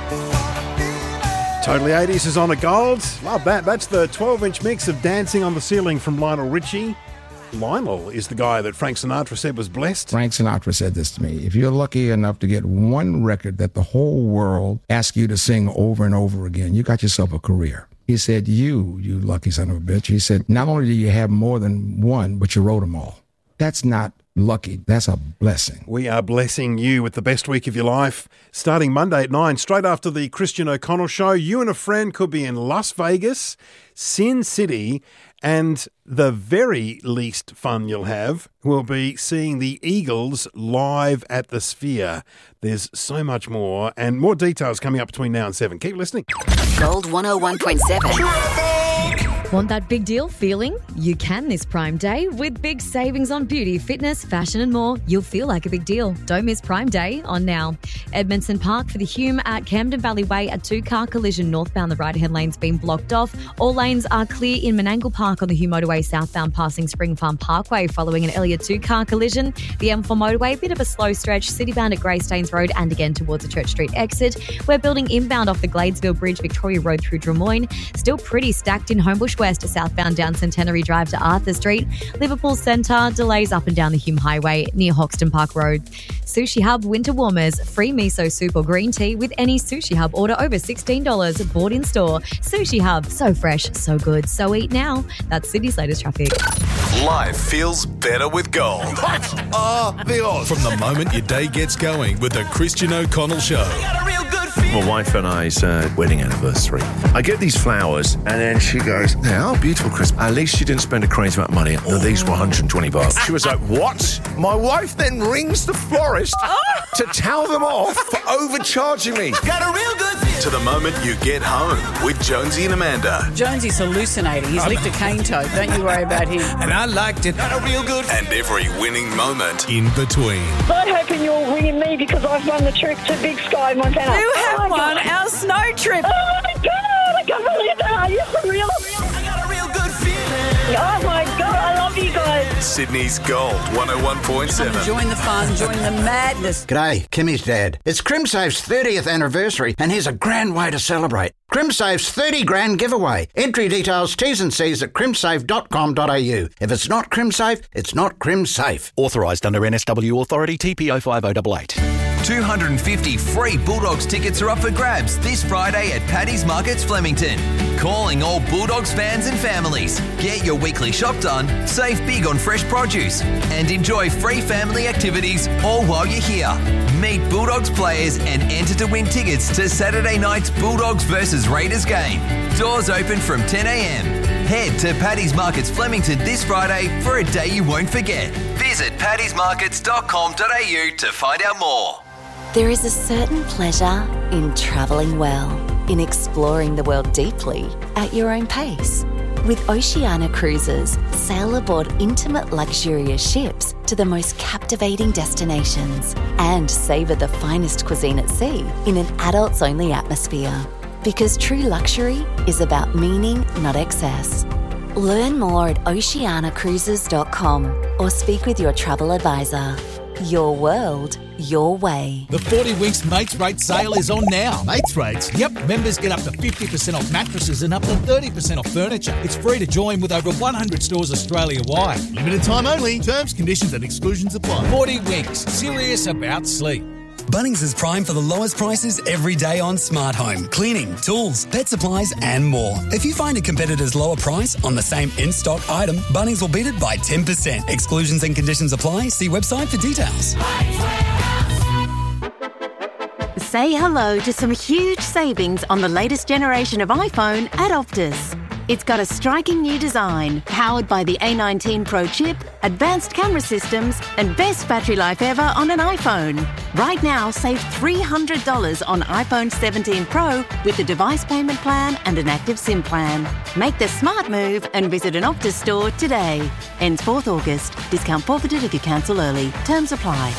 Totally 80s is on a gold. Love that. That's the 12-inch mix of Dancing on the Ceiling from Lionel Richie. Lionel is the guy that Frank Sinatra said was blessed. Frank Sinatra said this to me. If you're lucky enough to get one record that the whole world asks you to sing over and over again, you got yourself a career. He said, you lucky son of a bitch. He said, not only do you have more than one, but you wrote them all. That's not lucky. That's a blessing. We are blessing you with the best week of your life. Starting Monday at 9, straight after the Christian O'Connell show, you and a friend could be in Las Vegas, Sin City, and the very least fun you'll have will be seeing the Eagles live at the Sphere. There's so much more, and more details coming up between now and 7. Keep listening. Gold 101.7. Want that big deal feeling? You can this Prime Day with big savings on beauty, fitness, fashion and more. You'll feel like a big deal. Don't miss Prime Day on now. Edmondson Park for the Hume at Camden Valley Way, a two-car collision northbound. The right-hand lane's been blocked off. All lanes are clear in Menangle Park on the Hume Motorway southbound passing Spring Farm Parkway following an earlier two-car collision. The M4 motorway, a bit of a slow stretch, citybound at Greystanes Road and again towards the Church Street exit. We're building inbound off the Gladesville Bridge, Victoria Road through Drummoyne. Still pretty stacked in Homebush West, southbound down Centenary Drive to Arthur Street. Liverpool Centre, delays up and down the Hume Highway near Hoxton Park Road. Sushi Hub Winter Warmers, free miso soup or green tea with any Sushi Hub order over $16, bought in store. Sushi Hub, so fresh, so good, so eat now. That's Sydney's latest traffic. Life feels better with gold. What are the odds? From the moment your day gets going with the Christian O'Connell Show. My wife and I's wedding anniversary. I get these flowers, and then she goes, "How beautiful, Chris. At least she didn't spend a crazy amount of money. No, these were $120. She was like, "What?" My wife then rings the florist to tell them off for overcharging me. Got a real good feel. To the moment you get home with Jonesy and Amanda. Jonesy's hallucinating. He's licked a cane toad. Don't you worry about him. And I liked it. Got a real good feel. And every winning moment in between. I'm hoping you're winning me because I've won the trip to Big Sky, Montana. You have won our snow trip. Oh my God, I can't believe that. Are you for real? I got a real good feeling. Oh my God, I love you guys. Sydney's Gold 101.7. Join the fun, join the madness. G'day, Kimmy's dad. It's CrimSafe's 30th anniversary and here's a grand way to celebrate. CrimSafe's 30 grand giveaway. Entry details, T's and C's at crimsafe.com.au. If it's not CrimSafe, it's not CrimSafe. Authorised under NSW Authority TPO 5088. 250 free Bulldogs tickets are up for grabs this Friday at Paddy's Markets Flemington. Calling all Bulldogs fans and families. Get your weekly shop done, save big on fresh produce, and enjoy free family activities all while you're here. Meet Bulldogs players and enter to win tickets to Saturday night's Bulldogs versus Raiders game. Doors open from 10 a.m. Head to Paddy's Markets Flemington this Friday for a day you won't forget. Visit paddysmarkets.com.au to find out more. There is a certain pleasure in travelling well, in exploring the world deeply at your own pace. With Oceania Cruises, sail aboard intimate luxurious ships to the most captivating destinations and savour the finest cuisine at sea in an adults-only atmosphere. Because true luxury is about meaning, not excess. Learn more at oceanacruises.com or speak with your travel advisor. Your world, your way. The 40 Winks Mates Rate sale is on now. Mates Rates? Yep. Members get up to 50% off mattresses and up to 30% off furniture. It's free to join with over 100 stores Australia-wide. Limited time only. Terms, conditions and exclusions apply. 40 Winks. Serious about sleep. Bunnings is prime for the lowest prices every day on smart home, cleaning, tools, pet supplies and more. If you find a competitor's lower price on the same in-stock item, Bunnings will beat it by 10%. Exclusions and conditions apply. See website for details. Say hello to some huge savings on the latest generation of iPhone at Optus. It's got a striking new design, powered by the A19 Pro chip, advanced camera systems, and best battery life ever on an iPhone. Right now, save $300 on iPhone 17 Pro with a device payment plan and an active SIM plan. Make the smart move and visit an Optus store today. Ends 4th August. Discount forfeited if you cancel early. Terms apply.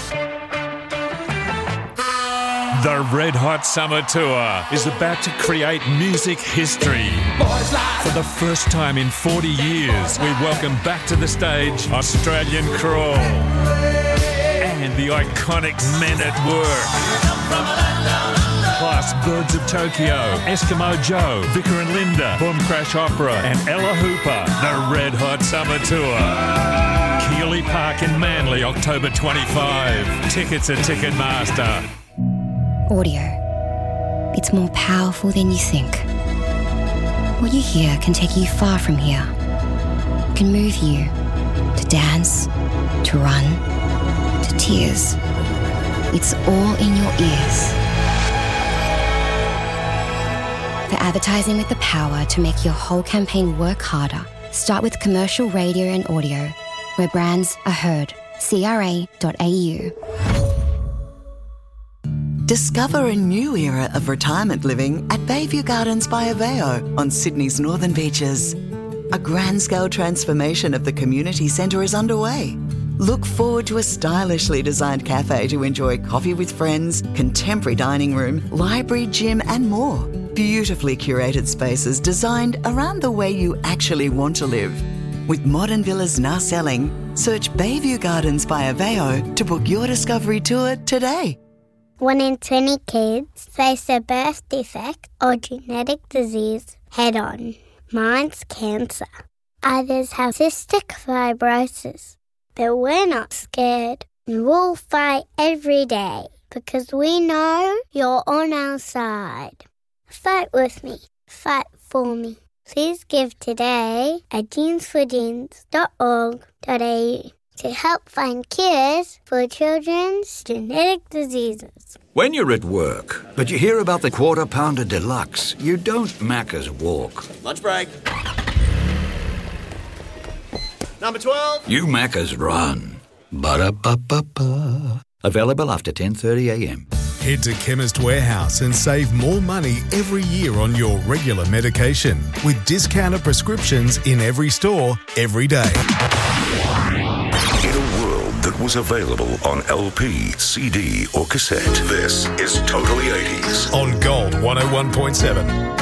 The Red Hot Summer Tour is about to create music history. For the first time in 40 years, we welcome back to the stage Australian Crawl and the iconic Men at Work. Plus Birds of Tokyo, Eskimo Joe, Vicar and Linda, Boom Crash Opera, and Ella Hooper. The Red Hot Summer Tour. Keeley Park in Manly, October 25. Tickets at Ticketmaster. Audio. It's more powerful than you think. What you hear can take you far from here. It can move you to dance, to run, to tears. It's all in your ears. For advertising with the power to make your whole campaign work harder, start with commercial radio and audio, where brands are heard. CRA.au. Discover a new era of retirement living at Bayview Gardens by Aveo on Sydney's northern beaches. A grand-scale transformation of the community centre is underway. Look forward to a stylishly designed cafe to enjoy coffee with friends, contemporary dining room, library, gym and more. Beautifully curated spaces designed around the way you actually want to live. With modern villas now selling, search Bayview Gardens by Aveo to book your discovery tour today. 1 in 20 kids face a birth defect or genetic disease head-on. Mine's cancer. Others have cystic fibrosis. But we're not scared. We'll fight every day because we know you're on our side. Fight with me. Fight for me. Please give today at genesforgenes.org.au to help find cures for children's genetic diseases. When you're at work, but you hear about the Quarter Pounder Deluxe, you don't Macca's walk. Lunch break. Number 12. You Macca's run. Ba-da-ba-ba-ba. Available after 10:30am. Head to Chemist Warehouse and save more money every year on your regular medication with discounted prescriptions in every store, every day. In a world that was available on LP, CD or cassette, this is Totally 80s. On Gold 101.7.